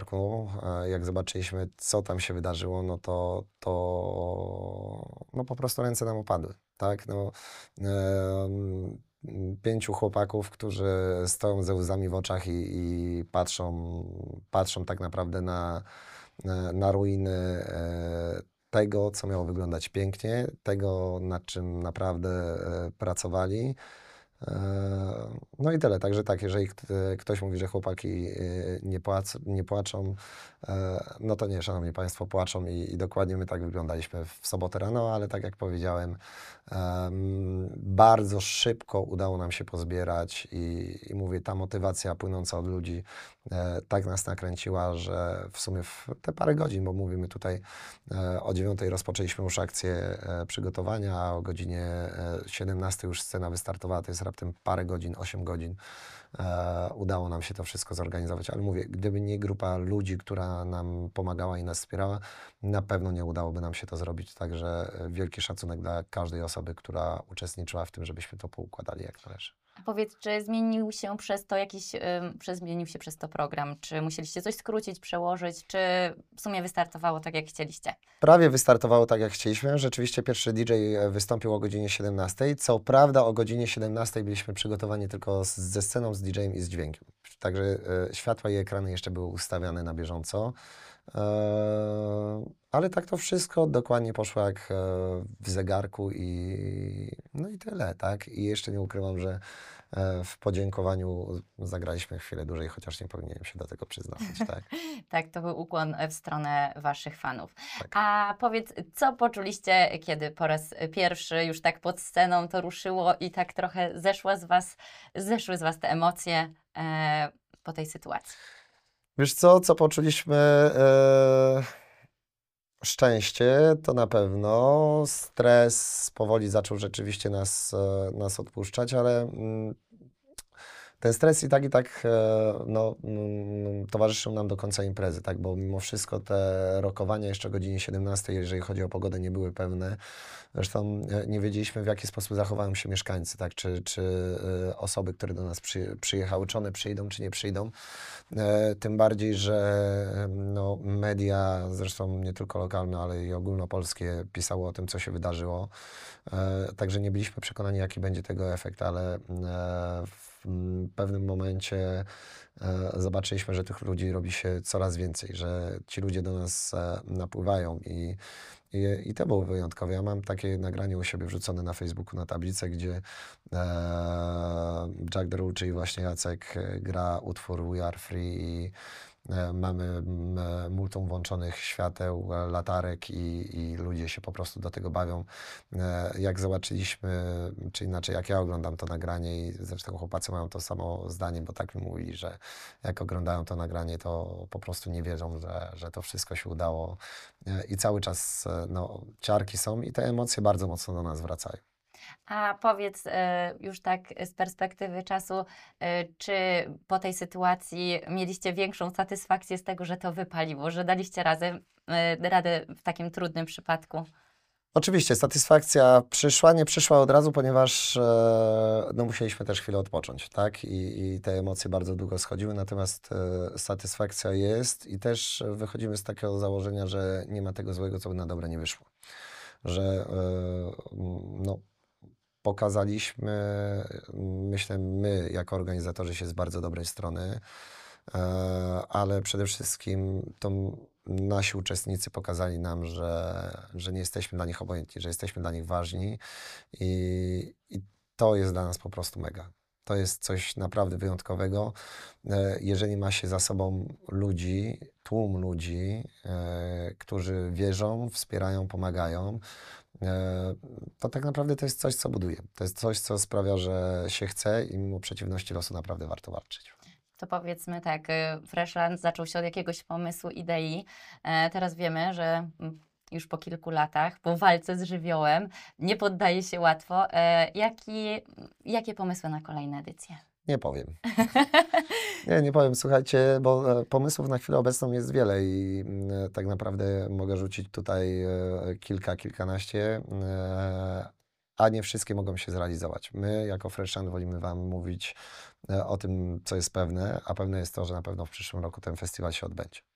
parku, jak zobaczyliśmy, co tam się wydarzyło, no po prostu ręce nam opadły, tak? No, 5 chłopaków, którzy stoją ze łzami w oczach i patrzą tak naprawdę na ruiny tego, co miało wyglądać pięknie, tego, nad czym naprawdę pracowali. No i tyle. Także tak, jeżeli ktoś mówi, że chłopaki nie płaczą, no to nie, szanowni państwo, płaczą i dokładnie my tak wyglądaliśmy w sobotę rano, ale tak jak powiedziałem, bardzo szybko udało nam się pozbierać i mówię, ta motywacja płynąca od ludzi tak nas nakręciła, że w sumie w te parę godzin, bo mówimy tutaj o 9 rozpoczęliśmy już akcję przygotowania, a o godzinie 17 już scena wystartowała, to jest raptem parę godzin, 8 godzin. Udało nam się to wszystko zorganizować, ale mówię, gdyby nie grupa ludzi, która nam pomagała i nas wspierała, na pewno nie udałoby nam się to zrobić, także wielki szacunek dla każdej osoby, która uczestniczyła w tym, żebyśmy to poukładali jak należy. A powiedz, czy zmienił się przez to zmienił się przez to program? Czy musieliście coś skrócić, przełożyć, czy w sumie wystartowało tak, jak chcieliście? Prawie wystartowało tak, jak chcieliśmy. Rzeczywiście pierwszy DJ wystąpił o godzinie 17. Co prawda o godzinie 17 byliśmy przygotowani tylko ze sceną, z DJ-em i z dźwiękiem. Także światła i ekrany jeszcze były ustawiane na bieżąco. Ale tak to wszystko dokładnie poszło jak w zegarku no i tyle, tak? I jeszcze nie ukrywam, że w podziękowaniu zagraliśmy chwilę dłużej, chociaż nie powinienem się do tego przyznawać, tak? Tak, to był ukłon w stronę waszych fanów. Tak. A powiedz, co poczuliście, kiedy po raz pierwszy już tak pod sceną to ruszyło i tak trochę zeszły z was te emocje po tej sytuacji? Wiesz co poczuliśmy? Szczęście to na pewno. Stres powoli zaczął rzeczywiście nas odpuszczać, ale ten stres i tak no, towarzyszył nam do końca imprezy, tak? Bo mimo wszystko te rokowania jeszcze o godzinie 17, jeżeli chodzi o pogodę, nie były pewne. Zresztą nie wiedzieliśmy, w jaki sposób zachowają się mieszkańcy, tak? Czy osoby, które do nas przyjechały, czy one przyjdą, czy nie przyjdą. Tym bardziej, że no, media, zresztą nie tylko lokalne, ale i ogólnopolskie, pisało o tym, co się wydarzyło. Także nie byliśmy przekonani, jaki będzie tego efekt, ale w pewnym momencie zobaczyliśmy, że tych ludzi robi się coraz więcej, że ci ludzie do nas napływają i to było wyjątkowe. Ja mam takie nagranie u siebie wrzucone na Facebooku, na tablicę, gdzie Jack Derulo, czyli właśnie Jacek, gra utwór We Are Free i mamy multum włączonych świateł, latarek i ludzie się po prostu do tego bawią. Jak zobaczyliśmy, czy inaczej jak ja oglądam to nagranie i zresztą chłopacy mają to samo zdanie, bo tak mi mówili, że jak oglądają to nagranie, to po prostu nie wierzą, że to wszystko się udało i cały czas no, ciarki są i te emocje bardzo mocno do nas wracają. A powiedz już tak z perspektywy czasu, czy po tej sytuacji mieliście większą satysfakcję z tego, że to wypaliło, że daliście radę w takim trudnym przypadku? Oczywiście, satysfakcja nie przyszła od razu, ponieważ no, musieliśmy też chwilę odpocząć, tak? I te emocje bardzo długo schodziły, natomiast satysfakcja jest i też wychodzimy z takiego założenia, że nie ma tego złego, co by na dobre nie wyszło. Że no, pokazaliśmy, myślę, my jako organizatorzy się z bardzo dobrej strony, ale przede wszystkim nasi uczestnicy pokazali nam, że nie jesteśmy dla nich obojętni, że jesteśmy dla nich ważni i to jest dla nas po prostu mega. To jest coś naprawdę wyjątkowego. Jeżeli ma się za sobą ludzi, tłum ludzi, którzy wierzą, wspierają, pomagają, to tak naprawdę to jest coś, co buduje. To jest coś, co sprawia, że się chce i mimo przeciwności losu naprawdę warto walczyć. To powiedzmy tak, Freshland zaczął się od jakiegoś pomysłu, idei. Teraz wiemy, że już po kilku latach, po walce z żywiołem, nie poddaje się łatwo. Jakie pomysły na kolejne edycje? Nie powiem. Nie powiem, słuchajcie, bo pomysłów na chwilę obecną jest wiele i tak naprawdę mogę rzucić tutaj kilkanaście, a nie wszystkie mogą się zrealizować. My jako Freshland wolimy Wam mówić o tym, co jest pewne, a pewne jest to, że na pewno w przyszłym roku ten festiwal się odbędzie.